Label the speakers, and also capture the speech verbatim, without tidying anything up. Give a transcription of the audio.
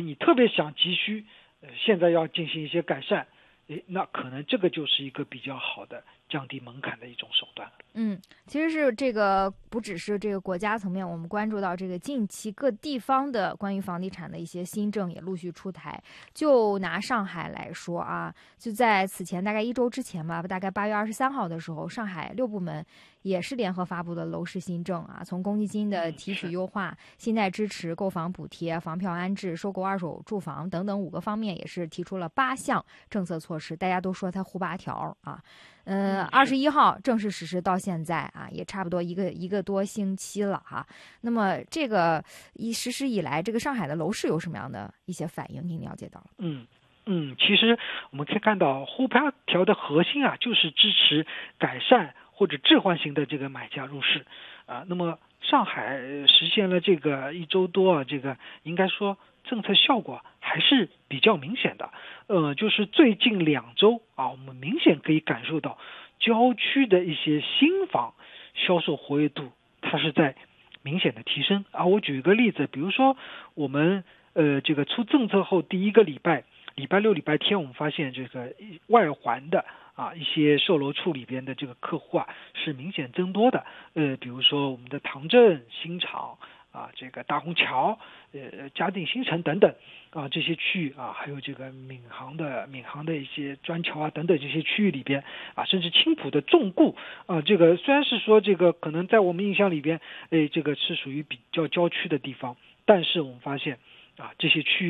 Speaker 1: 你特别想急需，呃，现在要进行一些改善，诶，那可能这个就是一个比较好的降低门槛的一种手段。
Speaker 2: 嗯，其实是这个不只是这个国家层面，我们关注到这个近期各地方的关于房地产的一些新政也陆续出台。就拿上海来说啊，就在此前大概一周之前吧，大概八月二十三号的时候，上海六部门也是联合发布的楼市新政啊，从公积金的提取优化、信贷支持、购房补贴、房票安置、收购二手住房等等五个方面，也是提出了八项政策措施。大家都说它胡八条啊。呃，二十一号正式实施到现在啊，也差不多一个一个多星期了哈。那么这个一实施以来，这个上海的楼市有什么样的一些反应？您了解到了？
Speaker 1: 嗯嗯，其实我们可以看到，胡八条的核心啊，就是支持改善或者置换型的这个买家入市啊。那么上海实现了这个一周多啊，这个应该说政策效果还是比较明显的。呃，就是最近两周啊，我们明显可以感受到郊区的一些新房销售活跃度，它是在明显的提升啊。我举一个例子，比如说我们呃这个出政策后第一个礼拜，礼拜六、礼拜天，我们发现这个外环的啊一些售楼处里边的这个客户啊是明显增多的。呃，比如说我们的唐镇新厂啊，这个大虹桥、呃嘉定新城等等啊这些区域啊，还有这个闵行的闵行的一些砖桥啊等等这些区域里边啊，甚至青浦的众固啊，这个虽然是说这个可能在我们印象里边，哎，这个是属于比较郊区的地方，但是我们发现啊这些区域